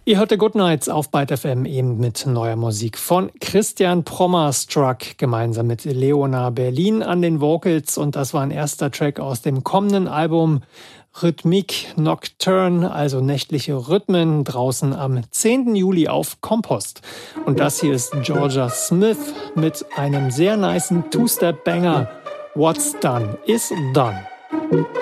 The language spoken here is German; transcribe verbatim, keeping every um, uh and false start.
Ihr hörte Good Nights auf Byte F M eben mit neuer Musik von Christian Prommerstruck gemeinsam mit Leona Berlin an den Vocals, und das war ein erster Track aus dem kommenden Album Rhythmique Nocturne, also nächtliche Rhythmen, draußen am zehnten Juli auf Kompost. Und das hier ist Georgia Smith mit einem sehr nicen Two-Step-Banger. What's done is done.